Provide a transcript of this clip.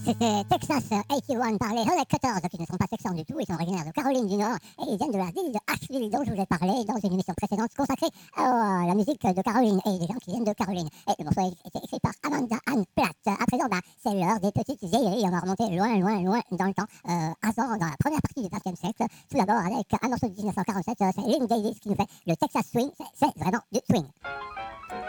c'était Texas 81 par les Honey Cutters, qui ne sont pas texans du tout, ils sont originaires de Caroline du Nord, et ils viennent de la ville de Asheville, dont je vous ai parlé dans une émission précédente consacrée à la musique de Caroline et des gens qui viennent de Caroline. Et le morceau a été écrit par Amanda Ann Platt. À présent, c'est l'heure des petites vieilleries, on va remonter loin, loin, loin dans le temps, avant, dans la première partie du XXe siècle, tout d'abord avec un morceau de 1947, c'est Lynn Davis qui nous fait le Texas Swing, c'est vraiment du swing.